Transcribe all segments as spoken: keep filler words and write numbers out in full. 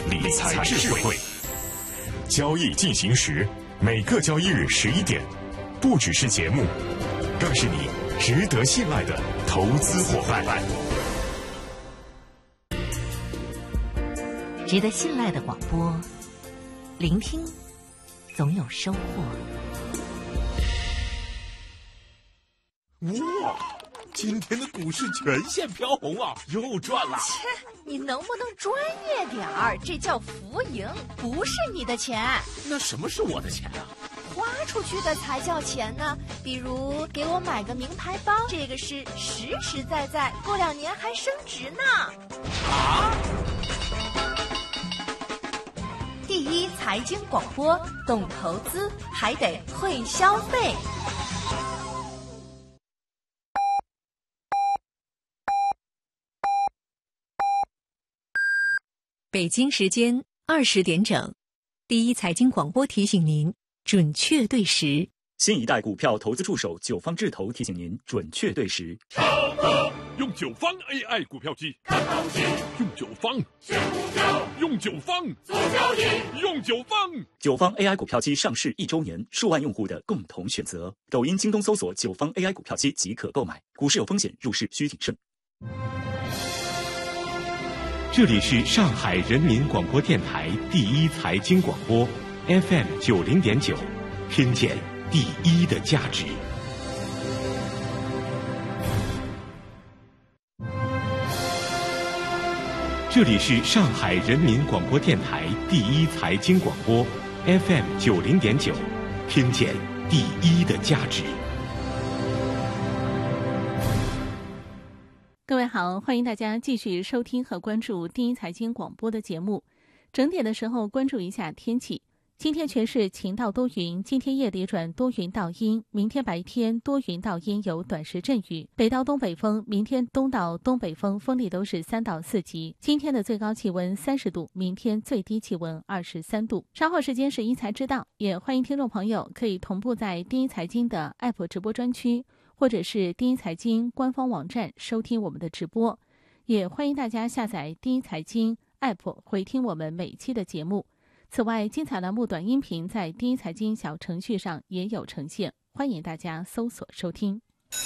理财智慧。交易进行时，每个交易日十一点，不只是节目，更是你值得信赖的投资伙伴。 值得信赖的广播，聆听总有收获。 哇，今天的股市全线飘红啊，又赚了！ 切，你能不能专业点儿？这叫浮盈，不是你的钱。 那什么是我的钱啊？ 花出去的才叫钱呢。比如给我买个名牌包，这个是实实在在，过两年还升值呢。 啊！ 第一财经广播，懂投资还得会消费。 北京时间二十点整，第一财经广播提醒您准确对时。 新一代股票投资助手九方智投提醒您准确对时。 炒股用九方 A I 股票机看行情，用九方选股票，用九方做交易，用九方。 九方 A I 股票机上市一周年，数万用户的共同选择。抖音、京东搜索九方 A I 股票机即可购买。股市有风险，入市需谨慎。 这里是上海人民广播电台第一财经广播 F M 九零点九，听见第一的价值。这里是上海人民广播电台第一财经广播 F M 九零点九，听见第一的价值。 各位好，欢迎大家继续收听和关注第一财经广播的节目。整点的时候关注一下天气。今天全市晴到多云，今天夜里转多云到阴，明天白天多云到阴，有短时阵雨，北到东北风，明天东到东北风，风力都是三到四级。今天的最高气温三十度，明天最低气温二十三度。稍后时间是一财知道，也欢迎听众朋友可以同步在第一财经的 App 直播专区，或者是第一财经官方网站收听我们的直播，也欢迎大家下载第一财经 App 回听我们每期的节目。此外，精彩栏目短音频在第一财经小程序上也有呈现，欢迎大家搜索收听。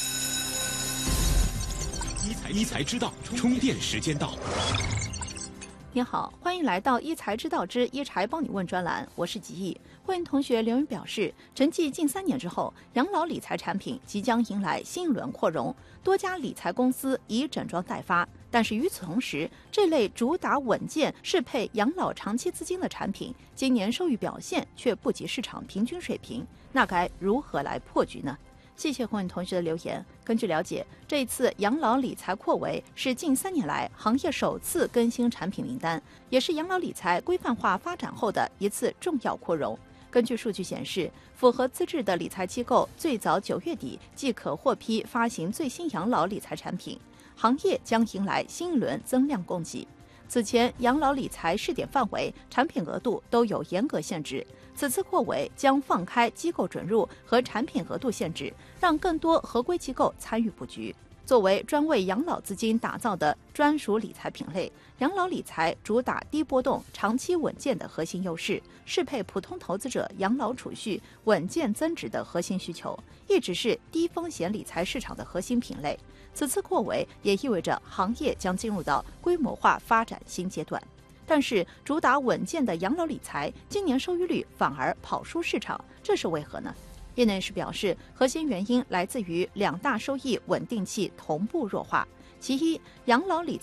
一财知道，充电时间到。 你好，欢迎来到一财知道之一财帮你问专栏，我是吉毅。欢迎同学留言表示，沉寂近三年之后，养老理财产品即将迎来新一轮扩容，多家理财公司已整装待发。但是与此同时，这类主打稳健适配养老长期资金的产品，今年收益表现却不及市场平均水平，那该如何来破局呢？谢谢欢迎同学的留言。根据了解，这一次养老理财扩围是近三年来行业首次更新产品名单，也是养老理财规范化发展后的一次重要扩容。根据数据显示，符合资质的理财机构最早九月底即可获批发行最新养老理财产品，行业将迎来新一轮增量供给。此前养老理财试点范围、产品额度都有严格限制，此次扩围将放开机构准入和产品额度限制，让更多合规机构参与布局。作为专为养老资金打造的专属理财品类，养老理财主打低波动、长期稳健的核心优势，适配普通投资者养老储蓄稳健增值的核心需求，一直是低风险理财市场的核心品类。此次扩围也意味着行业将进入到规模化发展新阶段。但是主打稳健的养老理财今年收益率反而跑输市场，这是为何呢？业内人士表示，核心原因来自于两大收益稳定器同步弱化。其一，养老理财